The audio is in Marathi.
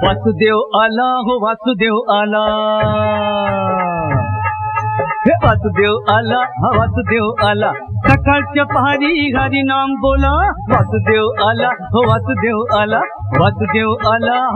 वासुदेव आला हो वासुदेव आला, हे वासुदेव आला हा वासुदेव आला, सकाळच्या पहारी हरी नाम बोला, वासुदेव आला हो वासुदेव आला, वासुदेव आला।